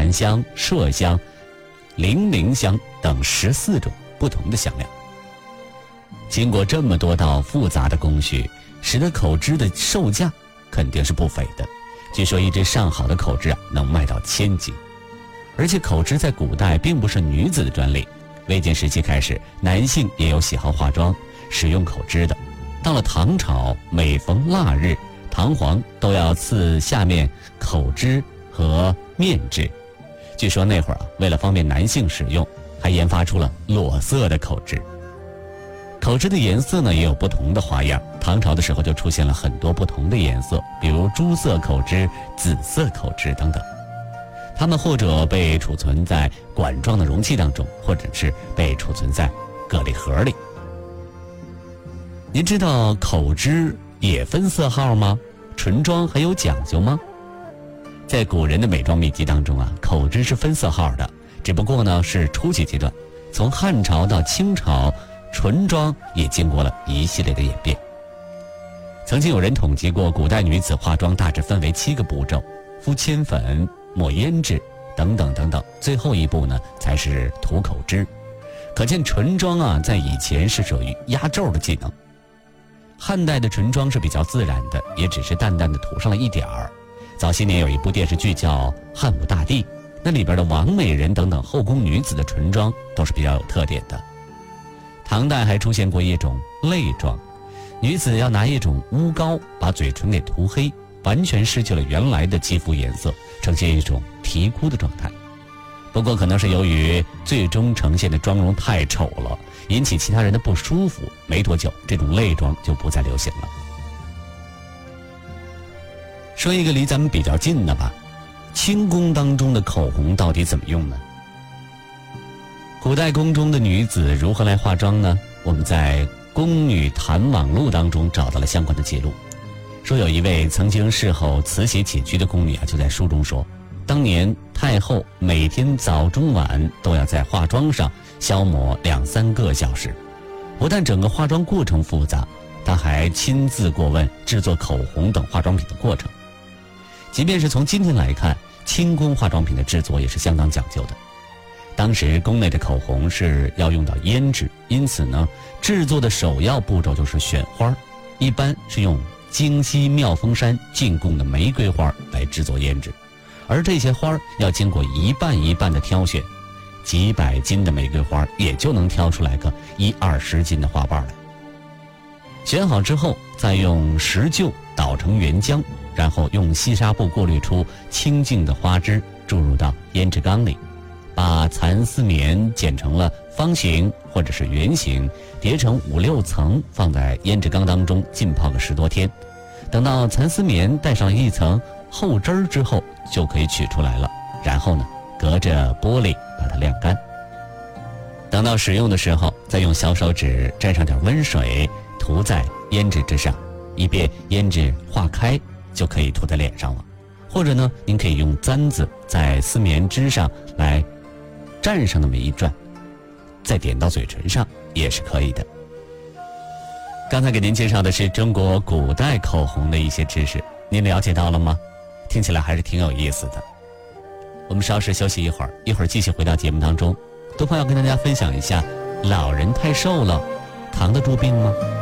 檀香、麝香、零陵香等14种不同的香料。经过这么多道复杂的工序，使得口脂的售价肯定是不菲的。据说一支上好的口脂能卖到1000斤。而且口脂在古代并不是女子的专利，魏晋时期开始，男性也有喜好化妆、使用口脂的。到了唐朝，每逢腊日，唐皇都要赐下面口脂和面脂。据说那会儿为了方便男性使用，还研发出了裸色的口脂。口脂的颜色呢也有不同的花样，唐朝的时候就出现了很多不同的颜色，比如朱色口脂、紫色口脂等等。它们或者被储存在管状的容器当中，或者是被储存在蛤蜊盒里。您知道口脂也分色号吗？唇妆还有讲究吗？在古人的美妆秘籍当中口脂是分色号的，只不过呢是初级阶段。从汉朝到清朝，唇妆也经过了一系列的演变。曾经有人统计过，古代女子化妆大致分为7个步骤：敷铅粉、抹胭脂等等等等，最后一步呢才是涂口脂。可见唇妆在以前是属于压轴的技能。汉代的唇妆是比较自然的，也只是淡淡的涂上了一点儿。早些年有一部电视剧叫《汉武大帝》，那里边的王美人等等后宫女子的唇妆都是比较有特点的。唐代还出现过一种泪妆，女子要拿一种乌膏把嘴唇给涂黑，完全失去了原来的肌肤颜色，呈现一种啼哭的状态。不过可能是由于最终呈现的妆容太丑了，引起其他人的不舒服，没多久这种泪妆就不再流行了。说一个离咱们比较近的吧，清宫当中的口红到底怎么用呢？古代宫中的女子如何来化妆呢？我们在《宫女谈网录》当中找到了相关的记录，说有一位曾经侍候慈禧起居的宫女就在书中说，当年太后每天早中晚都要在化妆上消磨2-3个小时，不但整个化妆过程复杂，她还亲自过问制作口红等化妆品的过程。即便是从今天来看，清宫化妆品的制作也是相当讲究的。当时宫内的口红是要用到胭脂，因此呢，制作的首要步骤就是选花，一般是用京西妙峰山进贡的玫瑰花来制作胭脂，而这些花要经过一瓣一瓣的挑选，几百斤的玫瑰花也就能挑出来个10-20斤的花瓣来。选好之后，再用石臼捣成原浆，然后用细纱布过滤出清净的花汁，注入到胭脂缸里，把蚕丝棉剪成了方形或者是圆形，叠成5-6层，放在胭脂缸当中浸泡个10多天。等到蚕丝棉带上一层厚汁儿之后，就可以取出来了。然后呢，隔着玻璃把它晾干。等到使用的时候，再用小手指沾上点温水，涂在胭脂之上，以便胭脂化开，就可以涂在脸上了。或者呢，您可以用簪子在丝棉枝上来蘸上那么一转，再点到嘴唇上也是可以的。刚才给您介绍的是中国古代口红的一些知识，您了解到了吗？听起来还是挺有意思的。我们稍事休息一会儿继续回到节目当中。多朋友跟大家分享一下，老人太瘦了，扛得住病吗？